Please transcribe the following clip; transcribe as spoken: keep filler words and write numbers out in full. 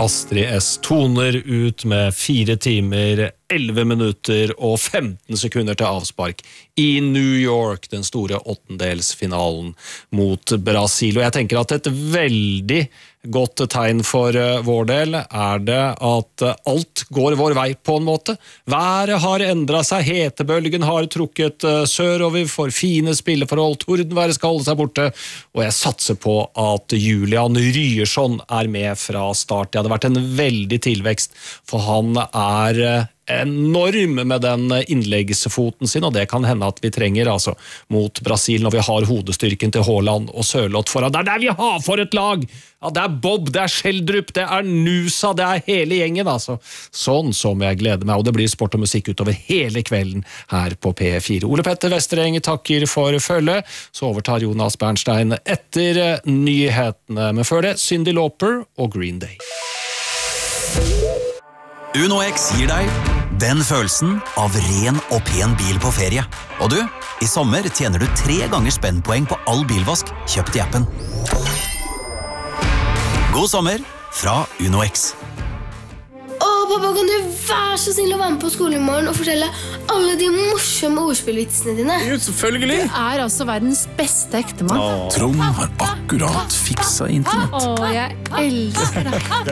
Astrid S toner ut med fire timer, elleve minutter og femten sekunder til avspark i New York, den store åttendelsfinalen mot Brasil. Og jeg tenker at et veldig godt tegn for vår del er det at alt går vår vei på en måte. Været har endret seg, hetebølgen har trukket sørover for fine spilleforhold, tordenværet skal holde seg borte, og jeg satser på at Julian Ryerson er med fra start. Det hadde vært en veldig tilvekst, for han er enorm med den innleggsfoten sin, og det kan hende at vi trenger altså mot Brasil når vi har hodestyrken til Haaland og Sørloth foran. Det er der vi har for et lag! Ja, det er Bob, det er Sheldrup, det er Nusa, det er hele gjengen, altså. Sånn som jeg gleder meg, og det blir sport og musikk utover hele kvelden her på P fire. Ole Petter Vestereng takker for følge, så overtar Jonas Bernstein etter nyhetene, men før det, Cyndi Lauper og Green Day. UnoX gir deg den følelsen av ren og pen bil på ferie. Og du, i sommer tjener du tre ganger spennpoeng på all bilvask kjøpt i appen. God sommer fra UnoX. Åh, pappa, kan du være så snill å være med på skolen i morgen og fortelle alle de morsomme ordspillvitsene dine? Jo, selvfølgelig. Du er altså verdens beste ektemann. Trond har akkurat fiksa internett. Åh, jeg elsker deg.